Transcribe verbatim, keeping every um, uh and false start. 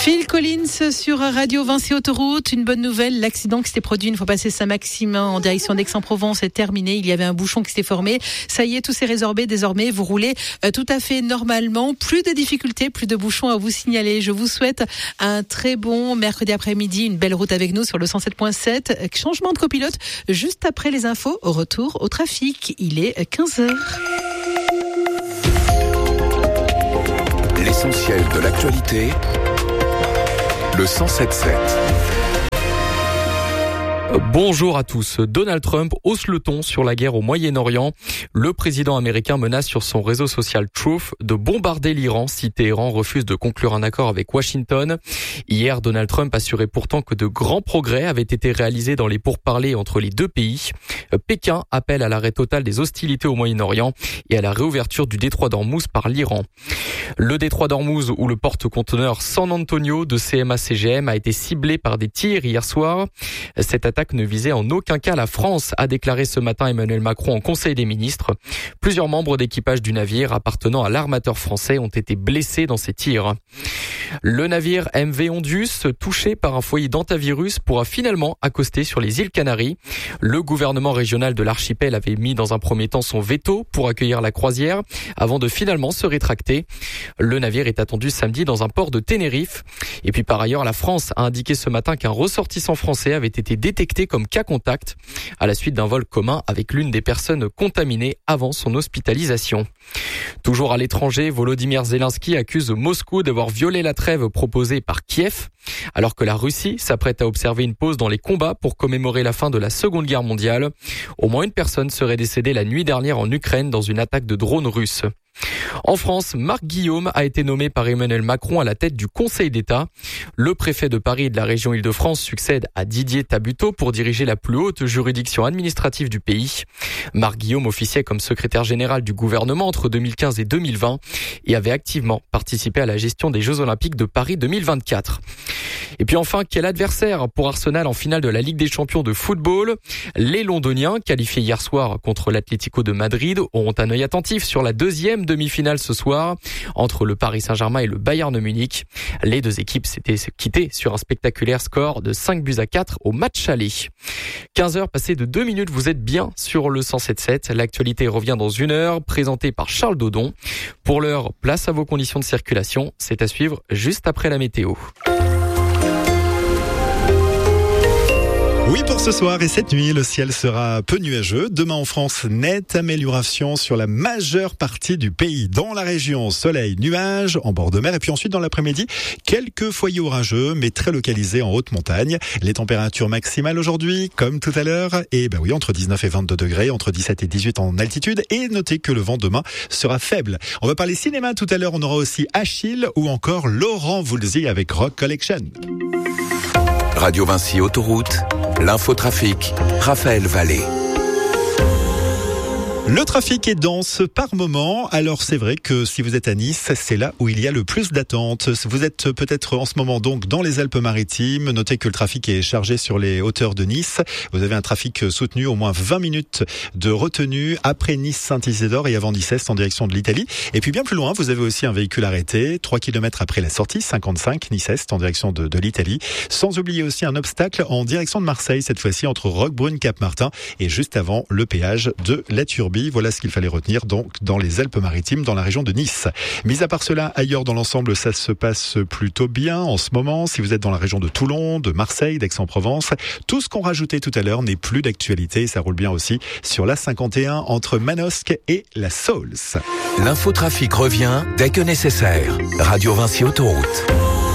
Phil Collins sur Radio Vinci Autoroute. Une bonne nouvelle, l'accident qui s'était produit une fois passé Saint-Maximin en direction d'Aix-en-Provence est terminé. Il y avait un bouchon qui s'était formé. Ça y est, tout s'est résorbé. Désormais, vous roulez tout à fait normalement. Plus de difficultés, plus de bouchons à vous signaler. Je vous souhaite un très bon mercredi après-midi. Une belle route avec nous sur le cent sept point sept. Changement de copilote juste après les infos. Retour au trafic. Il est quinze heures. L'essentiel de l'actualité, le cent sept point sept. Bonjour à tous. Donald Trump hausse le ton sur la guerre au Moyen-Orient. Le président américain menace sur son réseau social Truth de bombarder l'Iran si Téhéran refuse de conclure un accord avec Washington. Hier, Donald Trump assurait pourtant que de grands progrès avaient été réalisés dans les pourparlers entre les deux pays. Pékin appelle à l'arrêt total des hostilités au Moyen-Orient et à la réouverture du détroit d'Ormuz par l'Iran. Le détroit d'Ormuz, où le porte-conteneur San Antonio de C M A C G M a été ciblé par des tirs hier soir. Cette attaque ne visait en aucun cas la France, a déclaré ce matin Emmanuel Macron en Conseil des ministres. Plusieurs membres d'équipage du navire appartenant à l'armateur français ont été blessés dans ces tirs. Le navire M V Ondius, touché par un foyer d'hantavirus, pourra finalement accoster sur les îles Canaries. Le gouvernement régional de l'archipel avait mis dans un premier temps son veto pour accueillir la croisière, avant de finalement se rétracter. Le navire est attendu samedi dans un port de Tenerife. Et puis par ailleurs, la France a indiqué ce matin qu'un ressortissant français avait été détecté comme cas contact à la suite d'un vol commun avec l'une des personnes contaminées avant son hospitalisation. Toujours à l'étranger, Volodymyr Zelensky accuse Moscou d'avoir violé la trêve proposée par Kiev, alors que la Russie s'apprête à observer une pause dans les combats pour commémorer la fin de la Seconde Guerre mondiale. Au moins une personne serait décédée la nuit dernière en Ukraine dans une attaque de drones russes. En France, Marc Guillaume a été nommé par Emmanuel Macron à la tête du Conseil d'État. Le préfet de Paris et de la région Île-de-France succède à Didier Tabuteau pour diriger la plus haute juridiction administrative du pays. Marc Guillaume officiait comme secrétaire général du gouvernement entre deux mille quinze et deux mille vingt et avait activement participé à la gestion des Jeux Olympiques de Paris deux mille vingt-quatre. Et puis enfin, quel adversaire pour Arsenal en finale de la Ligue des Champions de football? Les Londoniens, qualifiés hier soir contre l'Atlético de Madrid, auront un œil attentif sur la deuxième demi-finale ce soir entre le Paris Saint-Germain et le Bayern Munich. Les deux équipes s'étaient quittées sur un spectaculaire score de cinq buts à quatre au match aller. quinze heures passées de deux minutes, vous êtes bien sur le cent sept point sept. L'actualité revient dans une heure, présentée par Charles Dodon. Pour l'heure, place à vos conditions de circulation. C'est à suivre juste après la météo. Oui, pour ce soir et cette nuit, le ciel sera peu nuageux. Demain en France, nette amélioration sur la majeure partie du pays. Dans la région, soleil, nuages en bord de mer. Et puis ensuite, dans l'après-midi, quelques foyers orageux, mais très localisés en haute montagne. Les températures maximales aujourd'hui, comme tout à l'heure, et ben oui, entre dix-neuf et vingt-deux degrés, entre dix-sept et dix-huit en altitude. Et notez que le vent demain sera faible. On va parler cinéma tout à l'heure. On aura aussi Achille ou encore Laurent Voulzy avec Rock Collection. Radio Vinci Autoroute, l'infotrafic, Raphaël Vallée. Le trafic est dense par moment, alors c'est vrai que si vous êtes à Nice, c'est là où il y a le plus d'attente. Vous êtes peut-être en ce moment donc dans les Alpes-Maritimes, notez que le trafic est chargé sur les hauteurs de Nice. Vous avez un trafic soutenu, au moins vingt minutes de retenue après Nice-Saint-Isidore et avant Nice-Est en direction de l'Italie. Et puis bien plus loin, vous avez aussi un véhicule arrêté, trois kilomètres après la sortie, cinquante-cinq Nice-Est en direction de, de l'Italie. Sans oublier aussi un obstacle en direction de Marseille, cette fois-ci entre Roquebrune-Cap-Martin et juste avant le péage de la Turbie. Voilà ce qu'il fallait retenir donc dans les Alpes-Maritimes, dans la région de Nice. Mis à part cela, ailleurs dans l'ensemble, ça se passe plutôt bien en ce moment. Si vous êtes dans la région de Toulon, de Marseille, d'Aix-en-Provence, tout ce qu'on rajoutait tout à l'heure n'est plus d'actualité. Ça roule bien aussi sur l'A cinquante et un entre Manosque et la Saulce. L'infotrafic revient dès que nécessaire. Radio Vinci Autoroute.